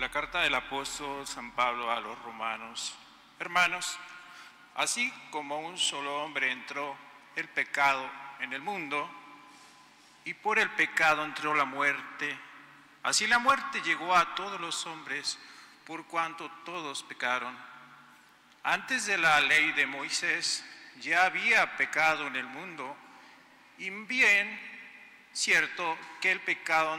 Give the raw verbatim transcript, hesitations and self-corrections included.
la carta del apóstol San Pablo a los romanos. Hermanos, así como un solo hombre entró el pecado en el mundo, y por el pecado entró la muerte, así la muerte llegó a todos los hombres, por cuanto todos pecaron. Antes de la ley de Moisés ya había pecado en el mundo, y bien cierto que el pecado